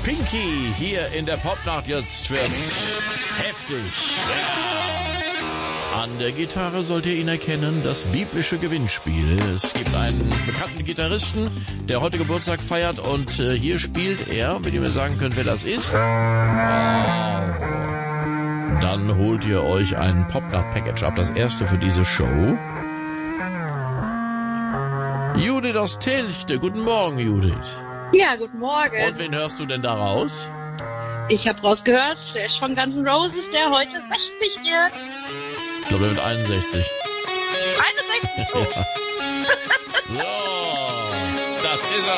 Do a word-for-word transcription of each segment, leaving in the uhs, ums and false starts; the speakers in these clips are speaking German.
Pinky hier in der Popnacht. Jetzt wird's heftig. Ja. An der Gitarre sollt ihr ihn erkennen, das biblische Gewinnspiel. Es gibt einen bekannten Gitarristen, der heute Geburtstag feiert und äh, hier spielt er, wenn ihr mir sagen könnt, wer das ist. Oh. Dann holt ihr euch ein Popnacht-Package ab, das erste für diese Show. Judith aus Tilchte. Guten Morgen, Judith. Ja, guten Morgen. Und wen hörst du denn da raus? Ich habe rausgehört, der ist von Guns N' Roses, der heute sechzig wird. Ich glaube, der wird einundsechzig. einundsechzig? Oh. Ja. So, das ist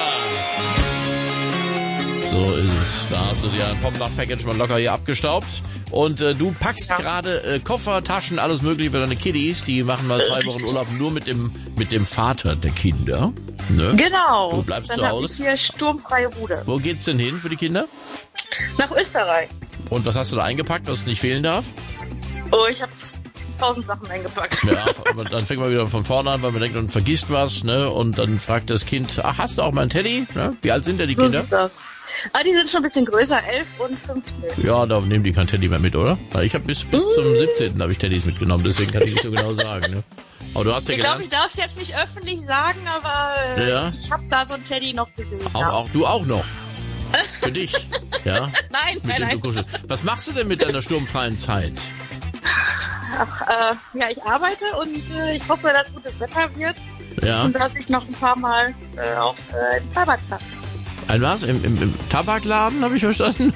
er. So ist es. Da hast du dir ein Popnacht-Package mal locker hier abgestaubt. Und äh, du packst ja. gerade äh, Koffer, Taschen, alles mögliche für deine Kiddies. Die machen mal zwei Wochen Urlaub nur mit dem mit dem Vater der Kinder. Ne? Genau. Du bleibst Dann zu Hause. Dann hier sturmfreie Bude. Wo geht's denn hin für die Kinder? Nach Österreich. Und was hast du da eingepackt, was nicht fehlen darf? Oh, ich habe tausend Sachen eingepackt. Ja, aber dann fängt man wieder von vorne an, weil man denkt, man vergisst was, ne? Und dann fragt das Kind, ach, hast du auch mal einen Teddy? Ne? Wie alt sind denn die so Kinder? Das. Ah, die sind schon ein bisschen größer, elf und fünfzehn. Ja, da nehmen die kein Teddy mehr mit, oder? Ich habe bis, bis zum siebzehnten habe ich Teddys mitgenommen, deswegen kann ich nicht so genau sagen, ne? Aber du hast ja ich gelernt... glaube, ich darf es jetzt nicht öffentlich sagen, aber äh, ja. ich habe da so einen Teddy noch gesehen. Auch, ja. auch du auch noch? Für dich? Ja? Nein, mit nein, nein. Was machst du denn mit deiner sturmfreien Zeit? Ach, äh, ja, ich arbeite und äh, ich hoffe, dass gutes Wetter wird. Ja. Und dass ich noch ein paar Mal äh, auch äh, im Tabakladen. Ein was? Im, im, im Tabakladen, habe ich verstanden?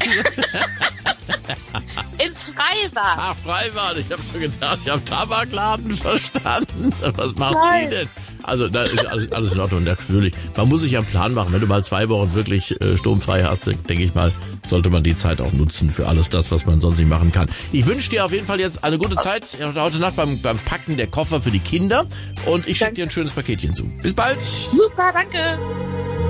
Ins Freibad. Ach, Freibad. Ich habe schon gedacht, ich habe Tabakladen verstanden. Was macht Nein. die denn? Also, da ist alles, alles in Ordnung, natürlich. Man muss sich ja einen Plan machen. Wenn du mal zwei Wochen wirklich äh, sturmfrei hast, denke ich mal, sollte man die Zeit auch nutzen für alles das, was man sonst nicht machen kann. Ich wünsche dir auf jeden Fall jetzt eine gute Zeit heute Nacht beim, beim Packen der Koffer für die Kinder. Und ich schicke dir ein schönes Paketchen zu. Bis bald. Super, danke.